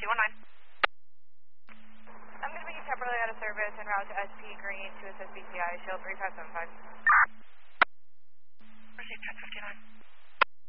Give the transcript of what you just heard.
I'm going to be temporarily out of service en route to SP Green to assist BCI, shield 3575. Received 1059.